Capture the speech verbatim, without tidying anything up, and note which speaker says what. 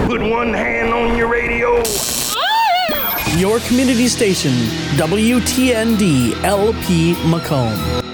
Speaker 1: put one hand on your radio.
Speaker 2: Your community station, W T N D L P Macomb.